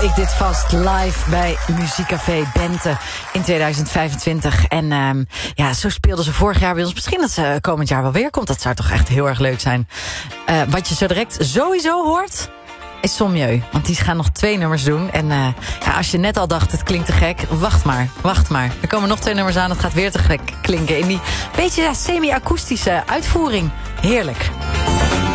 ik dit vast live bij Muziekcafé Bente in 2025. En zo speelden ze vorig jaar bij ons. Misschien dat ze komend jaar wel weer komt. Dat zou toch echt heel erg leuk zijn. Wat je zo direct sowieso hoort is Sommieu. Want die gaan nog 2 nummers doen. En als je net al dacht, het klinkt te gek, wacht maar. Er komen nog 2 nummers aan, het gaat weer te gek klinken. In die beetje semi-akoestische uitvoering. Heerlijk.